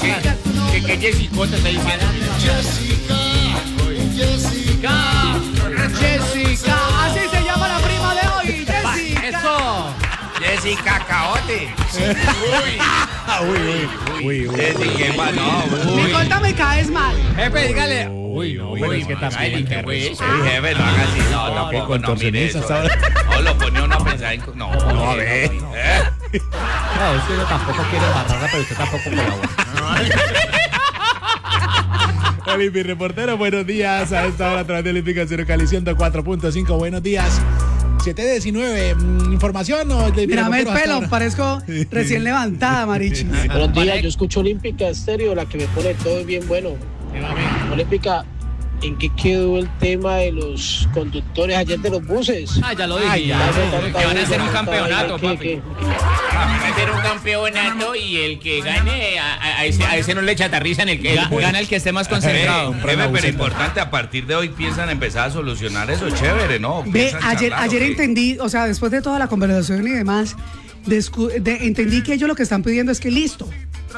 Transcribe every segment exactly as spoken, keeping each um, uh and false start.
Jessica. Que, que Jessicota está diciendo. Jessica. Jessica. Jessica. Así se llama la prima de hoy. Jessica. Eso. Jessica Caote. Uy. Uy, uy, uy, uy. Jessica, no. Me corta, me caes mal. Jefe, dígale. Uy, no, Uy, pero es que también. ¿qué fue eso? Uy, jefe, no haga así. No, tampoco, no, mire eso. No, lo pone uno a pensar en... No, no, a ver. No, usted tampoco quiere embarrarla, pero usted tampoco colabora. Oli, mi reportero, buenos días. A esta hora a través de Olímpica Cero Cali ciento cuatro punto cinco. Buenos días. siete diecinueve. ¿Información o de Mírame el pelo, parezco recién levantada, Marichi. Buenos días, yo escucho Olímpica Estéreo, la que me pone todo bien bueno. Olímpica, ¿en qué quedó el tema de los conductores ayer de los buses? Ah, ya lo dije. Ya, que van a hacer un campeonato, papi. Van a hacer un campeonato y el que gane, a, a, ese, a ese no le chatarrizan, el que gana el que esté más concentrado. Jefe, pero importante, a partir de hoy piensan empezar a solucionar eso, chévere, ¿no? Ve, ayer, ayer entendí, o sea, después de toda la conversación y demás, descu- de, entendí que ellos lo que están pidiendo es que listo,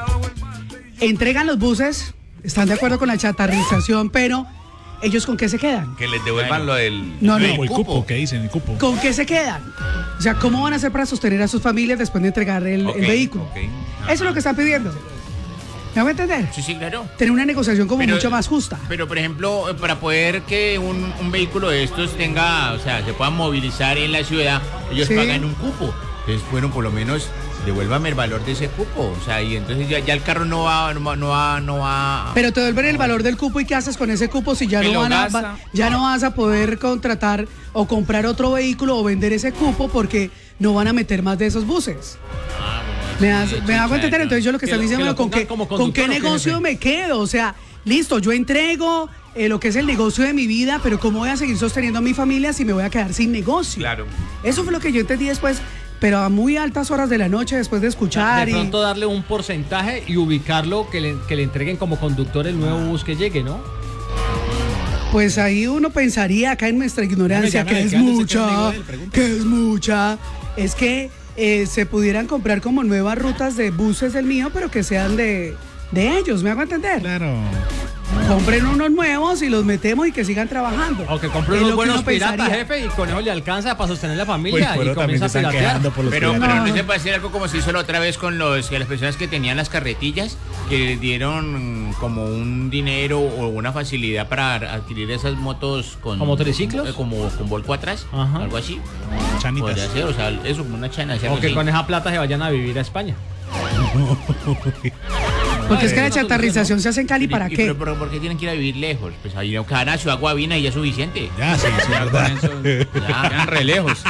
entregan los buses, están de acuerdo con la chatarrización, pero ¿ellos con qué se quedan? Que les devuelvan lo del... No, no. El cupo, ¿qué dicen? El cupo. ¿Con qué se quedan? O sea, ¿cómo van a hacer para sostener a sus familias después de entregar el, Okay, el vehículo? okay. Eso es lo que están pidiendo. ¿Me voy a entender? Sí, sí, claro. Tener una negociación como Pero- mucho más justa. Pero, por ejemplo, para poder que un, un vehículo de estos tenga, o sea, se pueda movilizar en la ciudad, ellos Sí. pagan un cupo. Entonces, bueno, por lo menos devuélvame el valor de ese cupo. O sea, y entonces ya, ya el carro no va, no va, no va, no va. Pero te devuelven el valor del cupo y ¿qué haces con ese cupo si ya Me no lo van a, gasta. va- ya no vas a poder contratar o comprar otro vehículo o vender ese cupo porque no van a meter más de esos buses? Me, das, me hago entender, entonces yo lo que Que están lo- diciendo que es lo con pongan qué, como con qué conductor, ¿o qué, negocio jefe? me quedo, o sea, listo, yo entrego eh, lo que es el negocio de mi vida, pero ¿cómo voy a seguir sosteniendo a mi familia si me voy a quedar sin negocio? Claro. Eso fue lo que yo entendí después, pero a muy altas horas de la noche después de escuchar De y... pronto darle un porcentaje y ubicarlo, que le, que le entreguen como conductor el nuevo bus que llegue, ¿no? Pues ahí uno pensaría acá en nuestra ignorancia Llame, que es llame, llame, mucha, llame, llame, llame, que es mucha. Es que eh, se pudieran comprar como nuevas rutas de buses del mío, pero que sean de, de ellos, ¿me hago entender? Claro. Compren unos nuevos y los metemos y que sigan trabajando. O que compre Es unos lo que buenos uno piratas, pensaría. jefe, y con eso le alcanza para sostener la Pues familia pero y también comienza se a están piratear. quejando por los Pero, piratas. pero No. no se puede hacer algo como se hizo la otra vez con los que las personas que tenían las carretillas, que les dieron como un dinero o una facilidad para adquirir esas motos con... ¿Como triciclos? eh, Como con volco atrás, Ajá. algo así. Chanitas. Podría ser, o sea, eso como una chana. O que con esa plata se vayan a vivir a España. Porque es que la Ay, no, chatarrización se hace en Cali, ¿para y, qué? Pero, pero ¿por qué tienen que ir a vivir lejos? Pues ahí no cada a Ciudad Guavina y ya es suficiente. Ya, sí, sí, verdad. Ya, quedan re lejos.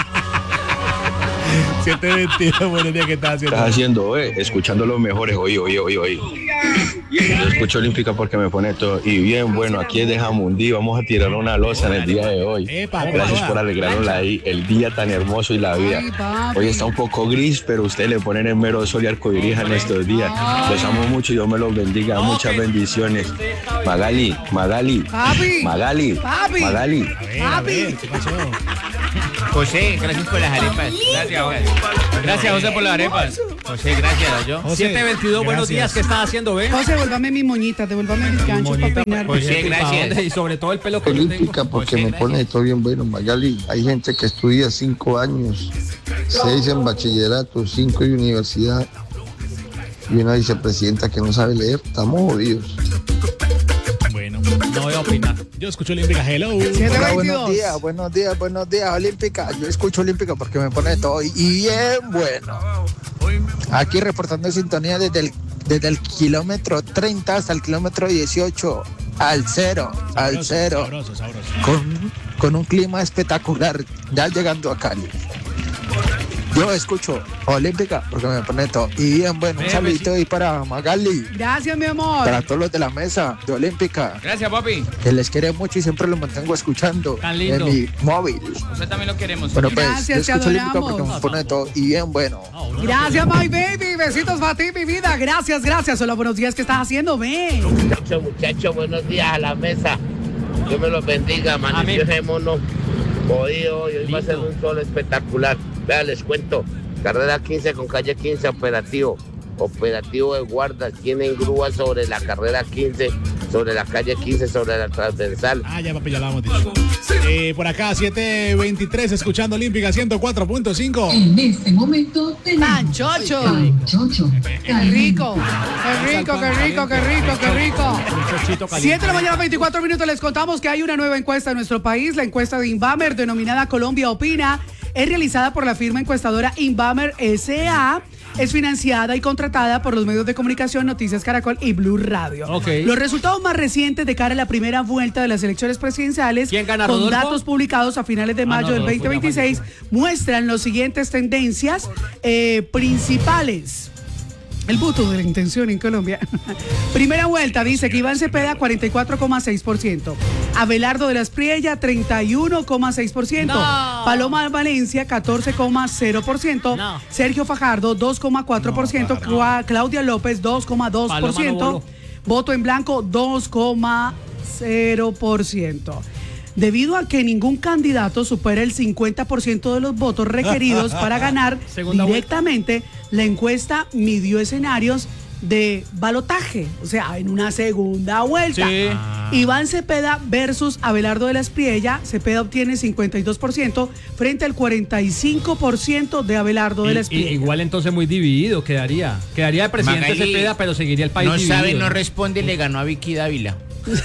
siete veintidós, buenos días, ¿qué estás haciendo? estás haciendo, eh? Escuchando los mejores, oí, oí, oí, oí. Yo escucho Olímpica porque me pone todo. Y bien, bueno, aquí es de Jamundí, vamos a tirar una losa en el día de hoy. Epa, Gracias epa. por alegrarnos la- el día tan hermoso y la vida. Ay, papi. Hoy está un poco gris, pero ustedes le ponen el mero sol y arcoiris en estos días. Los amo mucho y Dios me los bendiga. Muchas bendiciones. Magali, Magali, Papi. Magali, Papi. Magali. A ver, a ver, ¿qué pasó? José, gracias por las arepas. Gracias, José. Gracias, José, por las arepas. José, gracias, yo. José, siete veintidós, buenos gracias. días, ¿qué estás haciendo, ve? José, devuélvame mi moñita, devuélvame mis ganchos para peinar. José, ¿Y para gracias. dónde? Y sobre todo el pelo que yo tengo. Olímpica porque José, me gracias. pone todo bien bueno, Magali. Hay gente que estudia cinco años, seis en bachillerato, cinco en universidad y una vicepresidenta que no sabe leer. Estamos jodidos. Bueno, no voy a opinar. Yo escucho Olímpica, hello. siete Hola, buenos veintidós. días, buenos días, buenos días, Olímpica. Yo escucho Olímpica porque me pone todo y bien bueno. Aquí reportando sintonía desde el, desde el kilómetro treinta hasta el kilómetro dieciocho, al cero, al Sabroso, cero, Sabroso, sabroso. con, con un clima espectacular, ya llegando a Cali. Yo escucho Olímpica porque me pone todo y bien bueno. Un Ve, saludito ahí para Magali, Gracias, mi amor. para todos los de la mesa de Olímpica, Gracias, papi. que les quiere mucho y siempre los mantengo escuchando Tan en lindo. mi móvil. Usted también lo queremos. Bueno, pues Gracias, yo te escucho Olímpica adoramos. porque me pone todo y bien bueno. Gracias, my baby. Besitos para ti, mi vida. Gracias, gracias. Hola, buenos días. ¿Qué estás haciendo? Ven. Muchachos, muchachos, buenos días a la mesa. Dios me los bendiga, amaneció ese mono jodido y hoy va a ser un sol espectacular. Vean, les cuento. Carrera quince con calle quince operativo. operativo de guarda, tienen grúa sobre la carrera quince, sobre la calle quince, sobre la transversal. Ah, ya papi, ya lo hemos dicho. Eh, por acá, siete veintitrés, escuchando Olímpica ciento cuatro punto cinco. En este momento tenemos Panchocho. Panchocho. Qué rico, qué rico, qué rico, qué rico, qué rico. siete de la mañana, veinticuatro minutos, les contamos que hay una nueva encuesta en nuestro país, la encuesta de Inbamer, denominada Colombia Opina, es realizada por la firma encuestadora Inbamer S A Es financiada y contratada por los medios de comunicación Noticias Caracol y Blue Radio. Okay. Los resultados más recientes de cara a la primera vuelta de las elecciones presidenciales, ¿quién gana, con Rodolfo? datos publicados a finales de mayo ah, no, del Rodolfo, veinte veintiséis, muestran las siguientes tendencias eh, principales. El voto de la intención en Colombia. Primera vuelta, dice que Iván Cepeda, cuarenta y cuatro coma seis por ciento. Abelardo de la Espriella, treinta y uno coma seis por ciento. No. Paloma Valencia, catorce coma cero por ciento. No. Sergio Fajardo, dos coma cuatro por ciento. No, no. Claudia López, dos coma dos por ciento. Paloma no voló. Voto en blanco, dos coma cero por ciento. Debido a que ningún candidato supera el cincuenta por ciento de los votos requeridos para ganar Segunda directamente, la encuesta midió escenarios de balotaje, o sea, en una segunda vuelta. Sí. Ah. Iván Cepeda versus Abelardo de la Espriella. Cepeda obtiene cincuenta y dos por ciento frente al cuarenta y cinco por ciento de Abelardo de la Y- y- Espriella. igual entonces muy dividido quedaría. Quedaría de presidente Magali, Cepeda, pero seguiría el país No dividido. sabe, no responde, le ganó a Vicky Dávila.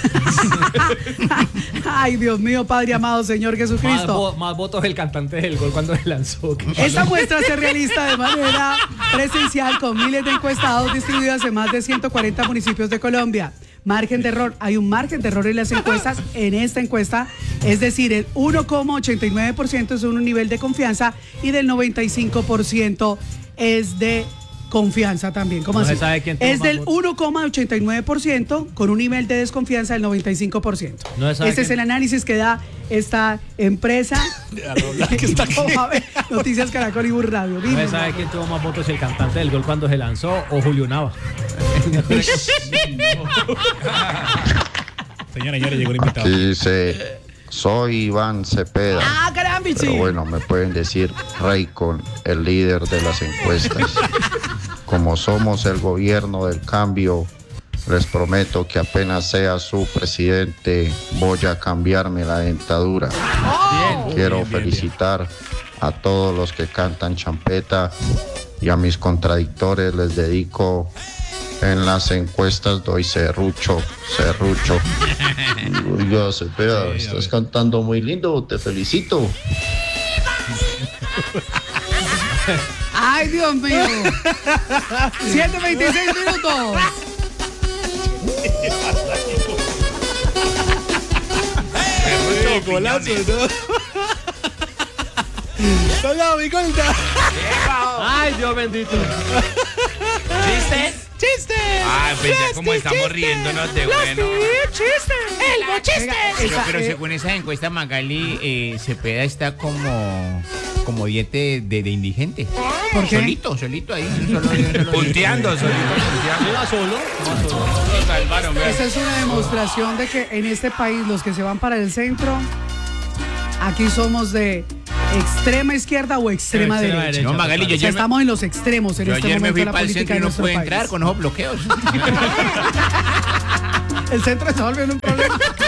Ay, Dios mío, Padre amado, Señor Más, Jesucristo. vo- más votos el cantante del gol cuando se lanzó. Esta muestra se realiza de manera presencial con miles de encuestados distribuidos en más de ciento cuarenta municipios de Colombia. Margen de error, hay un margen de error en las encuestas, en esta encuesta, es decir, el uno coma ochenta y nueve por ciento es un nivel de confianza y del noventa y cinco por ciento es de confianza también. ¿Cómo No se así? sabe quién tuvo Es más del votos. uno coma ochenta y nueve por ciento con un nivel de desconfianza del noventa y cinco por ciento. No se sabe Este es quién- el análisis que da esta empresa. Vamos a ver, Noticias Caracol y Blue Radio. No Dime, se sabe quién tuvo más votos, si el cantante del gol cuando se lanzó o Julio Nava. Señora, señores, llegó el invitado. Dice, soy Iván Cepeda. Ah, carambichi. Pero bueno, me pueden decir Raycon, el líder de las encuestas. Como somos el gobierno del cambio, les prometo que apenas sea su presidente, voy a cambiarme la dentadura. Oh. Quiero felicitar a todos los que cantan champeta y a mis contradictores les dedico. En las encuestas doy serrucho, serrucho. Oiga, Cepeda, estás cantando muy lindo, te felicito. Ay, Dios mío. siete veintiséis minutos. Eh, golazo, ¿no? ¡Soldado, mi colta! Ay, Dios bendito. ¿Chistes? ¡Chiste! Ah, pensé como estamos riéndonos de bueno. ¡Chiste! ¡El chiste! Pero, pero según esa encuesta, Magali, eh, Cepeda está como, como diete de, de indigente. ¿Por qué? Solito, solito ahí. Solo, solo, Punteando, solito punteando. ¿Iba solo? ¿Iba solo? Lo salvaron, vean. Esa es una demostración de que en este país los que se van para el centro, aquí somos de extrema izquierda o extrema, Extrema derecha. derecha. No, Magali, yo O sea, ayer me, estamos en los extremos en yo este ayer me momento fui de la para el política centro y de no nuestro pude país. entrar con esos bloqueos. El centro está volviendo un problema.